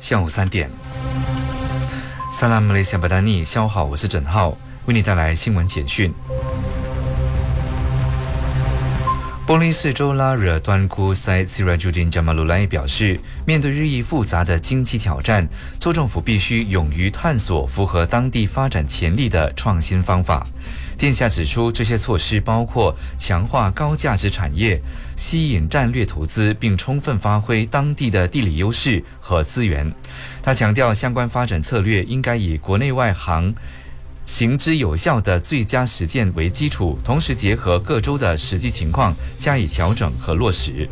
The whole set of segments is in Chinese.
下午3点。Salam Malaysia Badani， 下午好，我是郑浩，为你带来新闻简讯。波利市州拉惹端姑塞Sirajuddin Jamalullah表示，面对日益复杂的经济挑战，州政府必须勇于探索符合当地发展潜力的创新方法。殿下指出，这些措施包括强化高价值产业，吸引战略投资，并充分发挥当地的地理优势和资源。他强调，相关发展策略应该以国内外行之有效的最佳实践为基础，同时结合各州的实际情况加以调整和落实。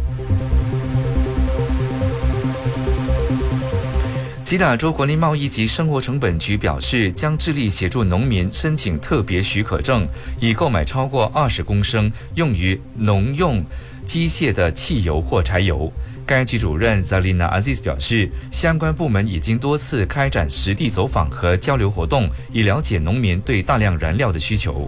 吉打州国内贸易及生活成本局表示，将致力协助农民申请特别许可证，以购买超过20公升用于农用机械的汽油或柴油。该局主任 Zalina Aziz 表示，相关部门已经多次开展实地走访和交流活动，以了解农民对大量燃料的需求。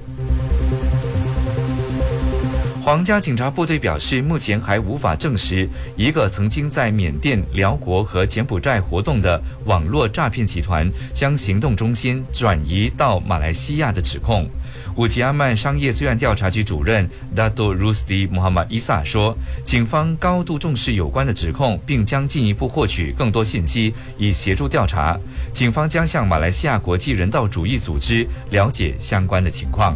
皇家警察部队表示，目前还无法证实一个曾经在缅甸、辽国和柬埔寨活动的网络诈骗集团将行动中心转移到马来西亚的指控。武吉阿曼商业罪案调查局主任 Dato Rusdi Muhammad Isa 说，警方高度重视有关的指控，并将进一步获取更多信息，以协助调查。警方将向马来西亚国际人道主义组织了解相关的情况。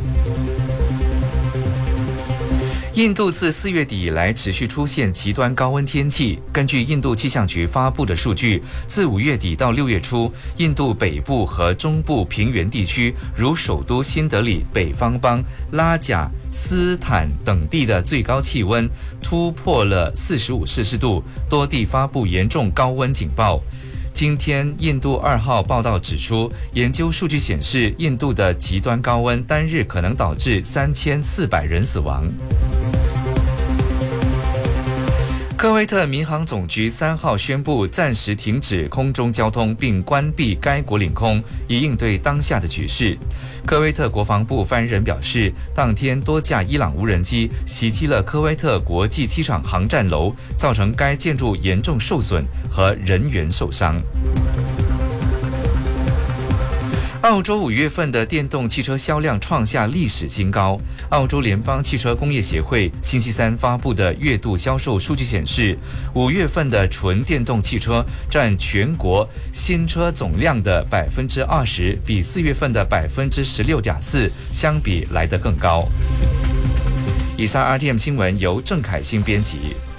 印度自4月底以来持续出现极端高温天气。根据印度气象局发布的数据，自5月底到6月初，印度北部和中部平原地区，如首都新德里、北方邦、拉贾斯坦等地的最高气温突破了45摄氏度，多地发布严重高温警报。今天，印度2号报道指出，研究数据显示，印度的极端高温单日可能导致3400人死亡。科威特民航总局3号宣布暂时停止空中交通，并关闭该国领空，以应对当下的局势。科威特国防部发言人表示，当天多架伊朗无人机袭击了科威特国际机场航站楼，造成该建筑严重受损和人员受伤。澳洲5月份的电动汽车销量创下历史新高。澳洲联邦汽车工业协会星期三发布的月度销售数据显示，5月份的纯电动汽车占全国新车总量的20%，比4月份的16.4%相比来得更高。以上 RTM 新闻由郑凯欣编辑。